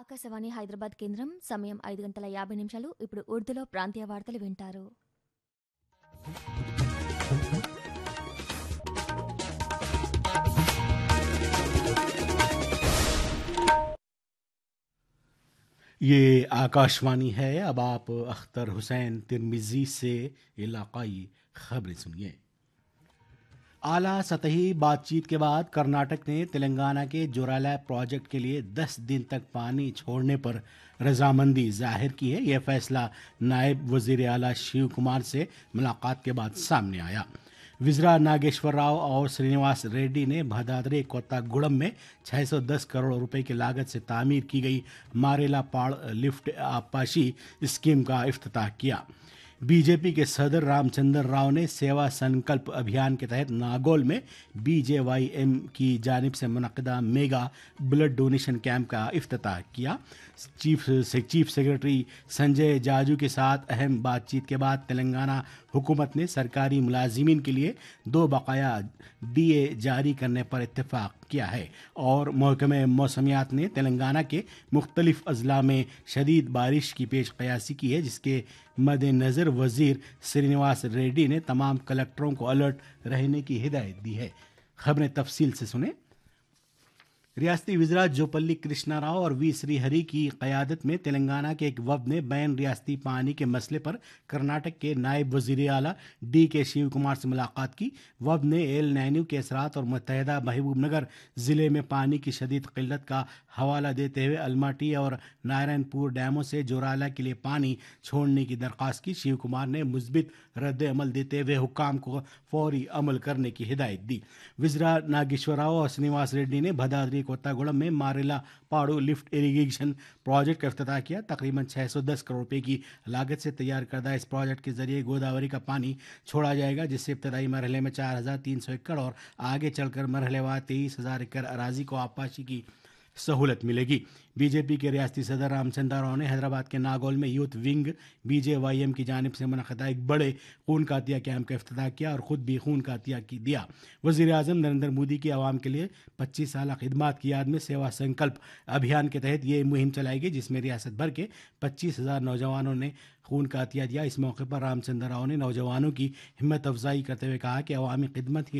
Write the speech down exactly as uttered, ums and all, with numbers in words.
ఆకాశవాణి హైదరాబాద్ కేంద్రం సమయం ఐదు గంటల యాభై నిమిషాలు. ఇప్పుడు ఉర్దూలో ప్రాంతీయ వార్తలు వింటారు. ये आकाशवाणी है. अब आप अख्तर हुसैन तिरमिजी से इलाकाई खबरें सुनिए. आला सतही बातचीत के बाद कर्नाटक ने तेलंगाना के जोराला प्रोजेक्ट के लिए दस दिन तक पानी छोड़ने पर रजामंदी जाहिर की है. यह फैसला नायब वजीर आला शिव कुमार से मुलाकात के बाद सामने आया. विजरा नागेश्वर राव और श्रीनिवास रेड्डी ने भदाद्री कोत्तागुड़म में छह सौ दस करोड़ रुपए की लागत से तामीर की गई मारेला पाड़ लिफ्ट आपाशी स्कीम का इफ्तिताह किया. बीजेपी के सदर रामचंद्र राव ने सेवा संकल्प अभियान के तहत नागौल में बीजेवाईएम की जानिब से मुनक़दा मेगा ब्लड डोनेशन कैंप का इफ्तिताह किया. चीफ से चीफ सेक्रेटरी संजय जाजू के साथ अहम बातचीत के बाद तेलंगाना हुकूमत ने सरकारी मुलाजिमीन के लिए दो बकाया डीए जारी करने पर इत्तेफाक किया है और महकमे मौसमियात ने तेलंगाना के मुख्तलिफ अजला में शदीद बारिश की पेश कयासी की है, जिसके मद्देनज़र वज़ीर श्रीनिवास रेड्डी ने तमाम कलेक्टरों को अलर्ट रहने की हिदायत दी है. खबरें तफसील से सुने. रियासती वज़रा जोपल्ली कृष्णा राव और वी श्रीहरी की क़यादत में तेलंगाना के एक वफ़द ने बैन रियासती पानी के मसले पर कर्नाटक के नायब वज़ीर आला डी के शिव कुमार से मुलाकात की. वफ़द ने एल नैन्यू के असरात और मुत्तहदा महबूब नगर ज़िले में पानी की शदीद क़िल्लत का हवाला देते हुए अलमाटी और नारायणपुर डैमों से जोराला के लिए पानी छोड़ने की दरख्वास्त की. शिव कुमार ने मुस्बित रद्द अमल देते हुए हुक्काम को फौरी अमल करने की हिदायत दी. वज़रा नागेश्वर राव और श्रीनिवास रेड्डी ने भदाद्री कोत्तागुड़म में मारेला पाड़ू लिफ्ट इरिगेशन प्रोजेक्ट का इफ्तिताह किया. तकरीबन छह सौ दस करोड़ रुपए की लागत से तैयार करदा इस प्रोजेक्ट के जरिए गोदावरी का पानी छोड़ा जाएगा, जिससे इब्तदाई मरहले में चार हज़ार तीन सौ एकड़ और आगे चलकर मरहलेवार तेईस हज़ार एकड़ अराजी को आपाशी की सहूलत मिलेगी. बीजेपी के रियासती सदर रामचंद्र राव ने हैदराबाद के नागौल में यूथ विंग बीजेवाईएम की जानिब से मुनक़दा एक बड़े खून का अतिया कैंप का इफ्तिताह किया और ख़ुद भी खून का अतिया की दिया. वज़ीर आज़म नरेंद्र मोदी की आवाम के लिए पच्चीस साल खिदमत की याद में सेवा संकल्प अभियान के तहत ये मुहिम चलाई गई, जिसमें रियासत भर के पच्चीस हज़ार नौजवानों ने खून का अतिया दिया. इस मौके पर रामचंद्र राव ने नौजवानों की हिम्मत अफजाई करते हुए कहा कि अवामी खिदमत ही